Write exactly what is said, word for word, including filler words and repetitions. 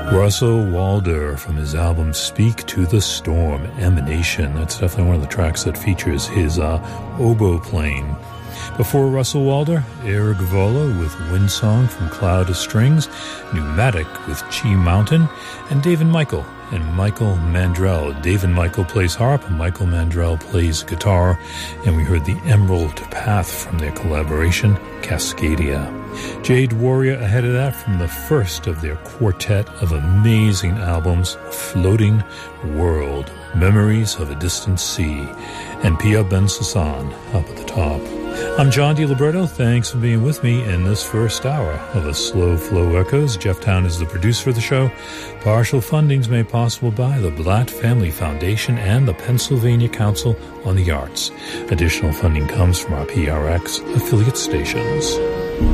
Russell Walder from his album Speak to the Storm, Emanation. That's definitely one of the tracks that features his uh, oboe playing. Before Russell Walder, Eric Vola with Windsong from Cloud of Strings, Pneumatic with Chi Mountain, and David Michael and Michael Mandrell. David Michael plays harp, and Michael Mandrell plays guitar, and we heard the Emerald Path from their collaboration, Cascadia. Jade Warrior ahead of that from the first of their quartet of amazing albums, Floating World, Memories of a Distant Sea, and Pia Ben Sasson up at the top. I'm John DiLiberto. Thanks for being with me in this first hour of A Slow Flow Echoes. Jeff Town is the producer of the show. Partial funding's made possible by the Blatt Family Foundation and the Pennsylvania Council on the Arts. Additional funding comes from our P R X affiliate stations.